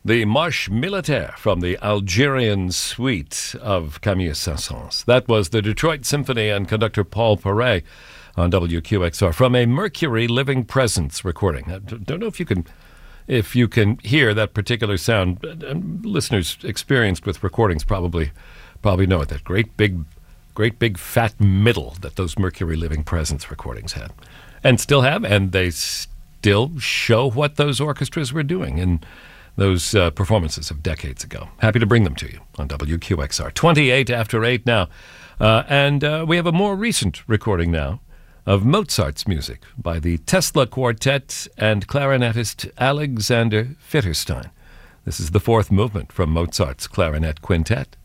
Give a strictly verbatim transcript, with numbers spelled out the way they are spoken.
The Marche Militaire from the Algerian suite of Camille Saint-Saëns. That was the Detroit Symphony and conductor Paul Paray on W Q X R from a Mercury Living Presence recording. I don't know if you can if you can hear that particular sound. Listeners experienced with recordings probably probably know it. That great big great big fat middle that those Mercury Living Presence recordings had. And still have, and they still show what those orchestras were doing in those uh, performances of decades ago. Happy to bring them to you on W Q X R. twenty-eight after eight now. Uh, and uh, we have a more recent recording now of Mozart's music by the Tesla Quartet and clarinetist Alexander Fitterstein. This is the fourth movement from Mozart's Clarinet Quintet.